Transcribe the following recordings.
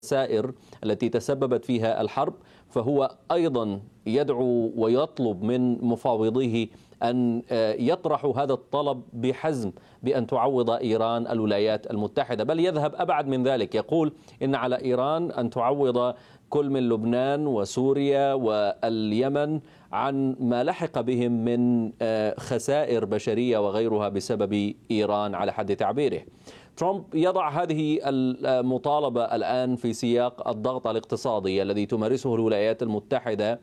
الخسائر التي تسببت فيها الحرب، فهو أيضا يدعو ويطلب من مفاوضيه أن يطرحوا هذا الطلب بحزم بأن تعوض إيران الولايات المتحدة، بل يذهب أبعد من ذلك، يقول إن على إيران أن تعوض كل من لبنان وسوريا واليمن عن ما لحق بهم من خسائر بشرية وغيرها بسبب إيران على حد تعبيره. ترامب يضع هذه المطالبة الآن في سياق الضغط الاقتصادي الذي تمارسه الولايات المتحدة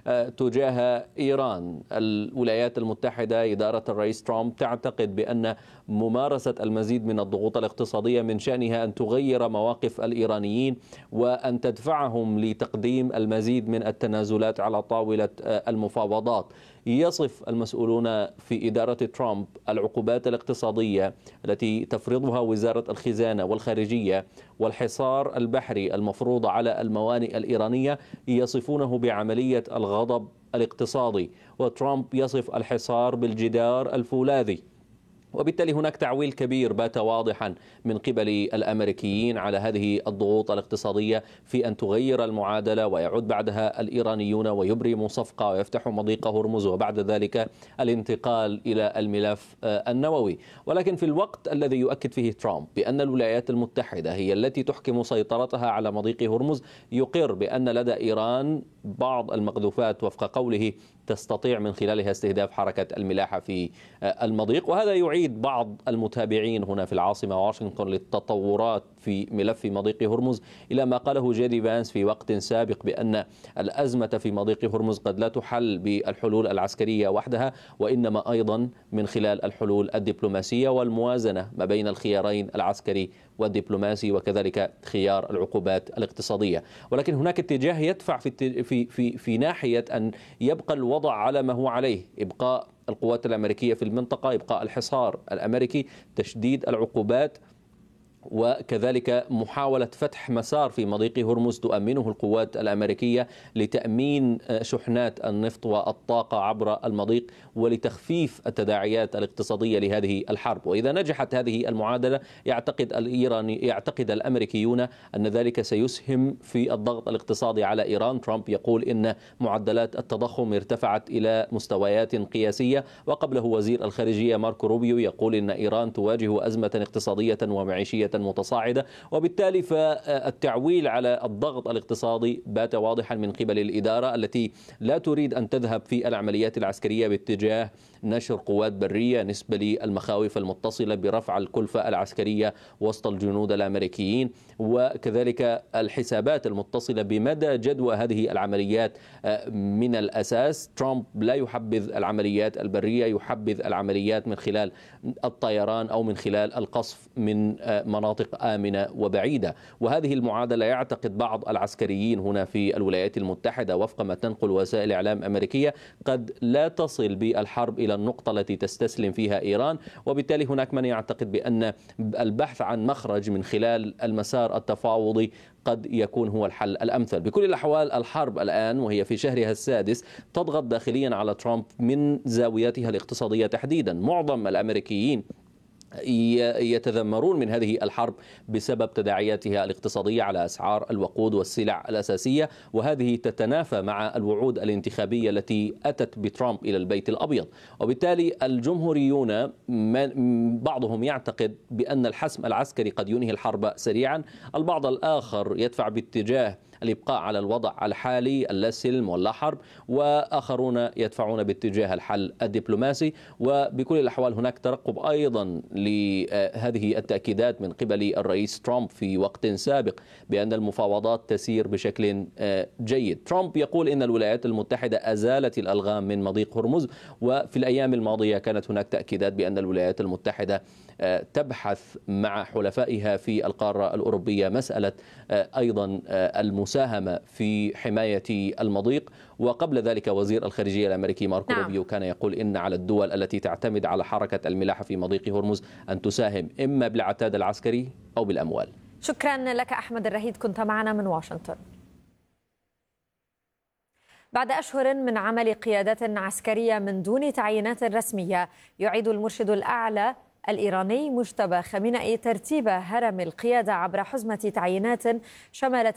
تجاه إيران. الولايات المتحدة إدارة الرئيس ترامب تعتقد بأن ممارسة المزيد من الضغوط الاقتصادية من شأنها أن تغير مواقف الإيرانيين وأن تدفعهم لتقديم المزيد من التنازلات على طاولة المفاوضات. يصف المسؤولون في إدارة ترامب العقوبات الاقتصادية التي تفرضها وزارة الخزانة والخارجية والحصار البحري المفروض على الموانئ الإيرانية يصفونه بعملية الغضب الاقتصادي، وترامب يصف الحصار بالجدار الفولاذي. وبالتالي هناك تعويل كبير بات واضحا من قبل الأمريكيين على هذه الضغوط الاقتصادية في أن تغير المعادلة ويعود بعدها الإيرانيون ويبرموا صفقة ويفتحوا مضيق هرمز وبعد ذلك الانتقال إلى الملف النووي. ولكن في الوقت الذي يؤكد فيه ترامب بأن الولايات المتحدة هي التي تحكم سيطرتها على مضيق هرمز، يقر بأن لدى إيران بعض المقذوفات وفق قوله تستطيع من خلالها استهداف حركة الملاحة في المضيق. وهذا يعيد بعض المتابعين هنا في العاصمة واشنطن للتطورات في ملف مضيق هرمز إلى ما قاله جيدي فانس في وقت سابق بأن الأزمة في مضيق هرمز قد لا تحل بالحلول العسكرية وحدها، وإنما أيضا من خلال الحلول الدبلوماسية والموازنة ما بين الخيارين العسكري والدبلوماسي وكذلك خيار العقوبات الاقتصادية. ولكن هناك اتجاه يدفع في ناحية أن يبقى الوضع على ما هو عليه، إبقاء القوات الأمريكية في المنطقة، إبقاء الحصار الأمريكي، تشديد العقوبات، وكذلك محاولة فتح مسار في مضيق هرمز تؤمنه القوات الأمريكية لتأمين شحنات النفط والطاقة عبر المضيق ولتخفيف التداعيات الاقتصادية لهذه الحرب. وإذا نجحت هذه المعادلة يعتقد الأمريكيون أن ذلك سيسهم في الضغط الاقتصادي على إيران. ترامب يقول إن معدلات التضخم ارتفعت إلى مستويات قياسية، وقبله وزير الخارجية ماركو روبيو يقول إن إيران تواجه أزمة اقتصادية ومعيشية متصاعدة. وبالتالي فالتعويل على الضغط الاقتصادي بات واضحا من قبل الإدارة التي لا تريد أن تذهب في العمليات العسكرية باتجاه نشر قوات برية نسبة للمخاوف المتصلة برفع الكلفة العسكرية وسط الجنود الأمريكيين، وكذلك الحسابات المتصلة بمدى جدوى هذه العمليات من الأساس. ترامب لا يحبذ العمليات البرية، يحبذ العمليات من خلال الطيران أو من خلال القصف من مناطق آمنة وبعيدة. وهذه المعادلة يعتقد بعض العسكريين هنا في الولايات المتحدة وفق ما تنقل وسائل إعلام أمريكية قد لا تصل بالحرب إلى النقطة التي تستسلم فيها إيران. وبالتالي هناك من يعتقد بأن البحث عن مخرج من خلال المسار التفاوضي قد يكون هو الحل الأمثل. بكل الأحوال الحرب الآن وهي في شهرها السادس تضغط داخليا على ترامب من زاويتها الاقتصادية تحديدا. معظم الأمريكيين يتذمرون من هذه الحرب بسبب تداعياتها الاقتصادية على أسعار الوقود والسلع الأساسية، وهذه تتنافى مع الوعود الانتخابية التي أتت بترامب إلى البيت الأبيض. وبالتالي الجمهوريون بعضهم يعتقد بأن الحسم العسكري قد ينهي الحرب سريعا، البعض الآخر يدفع باتجاه الإبقاء على الوضع الحالي اللا سلم ولا حرب، وآخرون يدفعون باتجاه الحل الدبلوماسي. وبكل الأحوال هناك ترقب أيضا لهذه التأكيدات من قبل الرئيس ترامب في وقت سابق بأن المفاوضات تسير بشكل جيد. ترامب يقول إن الولايات المتحدة أزالت الألغام من مضيق هرمز، وفي الأيام الماضية كانت هناك تأكيدات بأن الولايات المتحدة تبحث مع حلفائها في القارة الأوروبية مسألة أيضا المساهمة في حماية المضيق. وقبل ذلك وزير الخارجية الأمريكي ماركو روبيو كان يقول إن على الدول التي تعتمد على حركة الملاحة في مضيق هرمز أن تساهم إما بالعتاد العسكري أو بالأموال. شكرا لك أحمد الرهيد، كنت معنا من واشنطن. بعد أشهر من عمل قيادات عسكرية من دون تعيينات رسمية، يعيد المرشد الأعلى الإيراني مجتبى خامنئي ترتيب هرم القيادة عبر حزمة تعيينات شملت